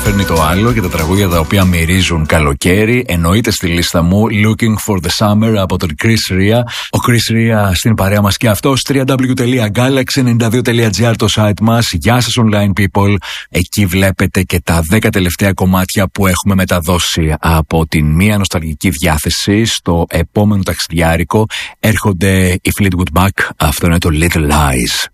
φέρνει το άλλο και τα τραγούδια τα οποία μυρίζουν καλοκαίρι. Εννοείται στη λίστα μου Looking for the Summer από τον Chris Ria. Ο Chris Ria στην παρέα μας και αυτός. www.galaxy92.gr το site μας. Γεια σας online people. Εκεί βλέπετε και τα 10 τελευταία κομμάτια που έχουμε μεταδώσει από την μία νοσταλγική διάθεση στο επόμενο ταξιδιάρικο. Έρχονται οι Fleetwood Mac. Αυτό είναι το Little Lies.